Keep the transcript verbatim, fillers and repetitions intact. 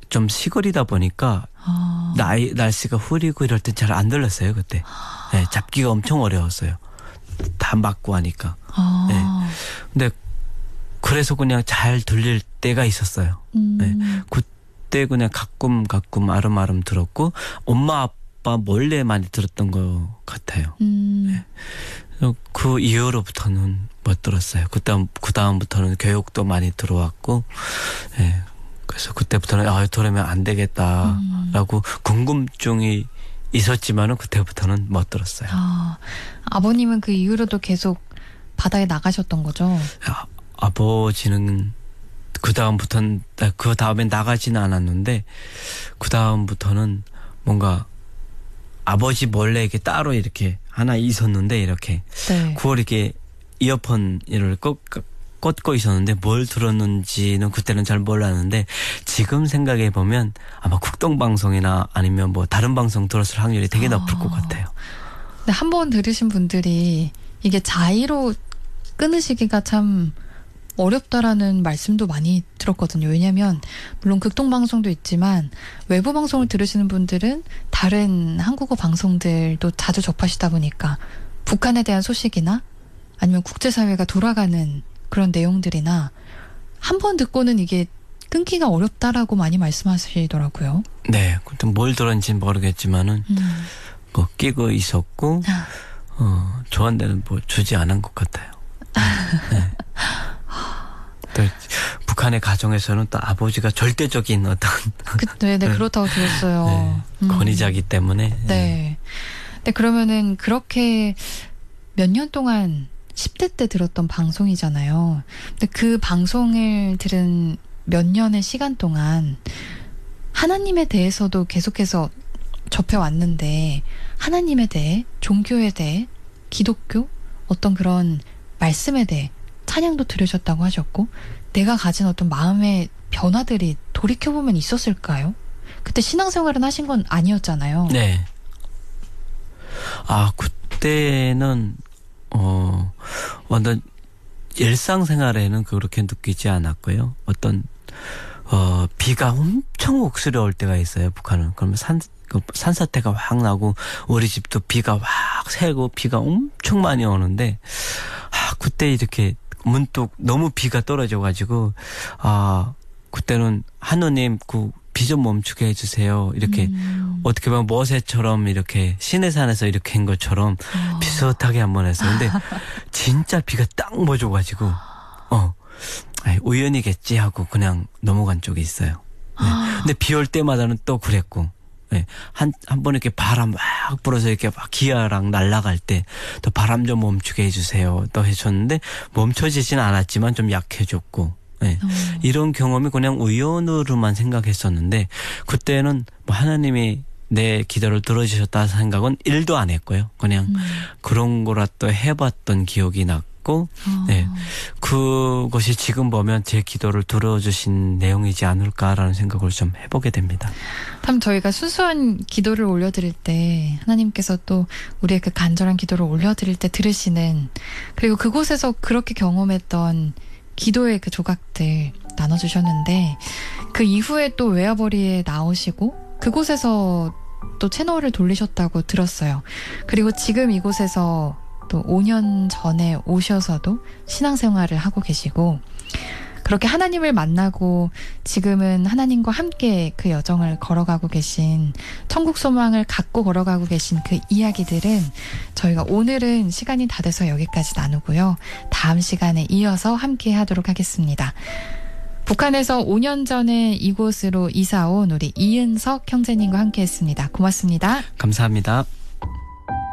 좀 시골이다 보니까 아. 나이, 날씨가 흐리고 이럴 땐 잘 안 들렸어요 그때. 네, 잡기가 엄청 어려웠어요. 다 맞고 하니까. 아. 네. 근데 그래서 그냥 잘 들릴 때가 있었어요. 음. 네. 그때 그냥 가끔 가끔 아름아름 들었고 엄마 아빠 몰래 많이 들었던 것 같아요. 음. 네. 그 이후로부터는 못 들었어요. 그다음 그 다음부터는 교육도 많이 들어왔고, 네. 그래서 그때부터는 아 들으면 안 되겠다라고 음. 궁금증이 있었지만은 그때부터는 못 들었어요. 아, 아버님은 그 이후로도 계속 바다에 나가셨던 거죠? 아, 아버지는 그 다음부터는 그 다음에 나가지는 않았는데 그 다음부터는 뭔가 아버지 몰래 이렇게 따로 이렇게 하나 있었는데 이렇게 네. 그걸 이렇게 이어폰을 꽂, 꽂고 있었는데 뭘 들었는지는 그때는 잘 몰랐는데 지금 생각해 보면 아마 국동방송이나 아니면 뭐 다른 방송 들었을 확률이 되게 높을 아. 것 같아요. 근데 한 번 들으신 분들이 이게 자의로 끊으시기가 참 어렵다라는 말씀도 많이 들었거든요. 왜냐하면 물론 극동방송도 있지만 외부 방송을 들으시는 분들은 다른 한국어 방송들도 자주 접하시다 보니까 북한에 대한 소식이나 아니면 국제사회가 돌아가는 그런 내용들이나 한 번 듣고는 이게 끊기가 어렵다라고 많이 말씀하시더라고요. 네. 근데 뭘 들었는지는 모르겠지만은 음. 뭐 끼고 있었고 어, 저한테는 뭐 주지 않은 것 같아요. 네. 또 북한의 가정에서는 또 아버지가 절대적인 어떤 그, 네, 네 그렇다고 들었어요. 네, 음. 권위자기 때문에. 네. 네. 근데 그러면은 그렇게 몇 년 동안 십 대 때 들었던 방송이잖아요. 근데 그 방송을 들은 몇 년의 시간 동안 하나님에 대해서도 계속해서 접해왔는데 하나님에 대해, 종교에 대해, 기독교, 어떤 그런 말씀에 대해 찬양도 들으셨다고 하셨고 내가 가진 어떤 마음의 변화들이 돌이켜보면 있었을까요? 그때 신앙생활은 하신 건 아니었잖아요. 네. 아 그때는 어 완전 일상생활에는 그렇게 느끼지 않았고요. 어떤 어 비가 엄청 옥수려 올 때가 있어요. 북한은. 그러면 산 산사태가 확 나고 우리 집도 비가 확 새고 비가 엄청 많이 오는데 아 그때 이렇게 문득 너무 비가 떨어져가지고 아 그때는 하느님 그 비 좀 멈추게 해주세요. 이렇게 음. 어떻게 보면 모세처럼 이렇게 시내산에서 이렇게 한 것처럼 어. 비슷하게 한번 했어요. 근데 진짜 비가 딱 멎어가지고 어 아이, 우연이겠지 하고 그냥 넘어간 적이 있어요. 네. 근데 비 올 때마다는 또 그랬고 네. 한, 한 번 이렇게 바람 막 불어서 이렇게 막 기아랑 날아갈 때 또 바람 좀 멈추게 해주세요. 또 해줬는데 멈춰지진 않았지만 좀 약해졌고 네. 어. 이런 경험이 그냥 우연으로만 생각했었는데 그때는 뭐 하나님이 내 기도를 들어주셨다 생각은 일도 안 했고요. 그냥 음. 그런 거라 또 해봤던 기억이 났고 어. 네. 그것이 지금 보면 제 기도를 들어주신 내용이지 않을까라는 생각을 좀 해보게 됩니다. 참 저희가 수수한 기도를 올려드릴 때 하나님께서 또 우리의 그 간절한 기도를 올려드릴 때 들으시는 그리고 그곳에서 그렇게 경험했던 기도의 그 조각들 나눠주셨는데 그 이후에 또 외화벌이에 나오시고 그곳에서 또 채널을 돌리셨다고 들었어요. 그리고 지금 이곳에서 또 오 년 전에 오셔서도 신앙생활을 하고 계시고 그렇게 하나님을 만나고 지금은 하나님과 함께 그 여정을 걸어가고 계신 천국 소망을 갖고 걸어가고 계신 그 이야기들은 저희가 오늘은 시간이 다 돼서 여기까지 나누고요. 다음 시간에 이어서 함께 하도록 하겠습니다. 북한에서 오 년 전에 이곳으로 이사온 우리 이은석 형제님과 함께 했습니다. 고맙습니다. 감사합니다.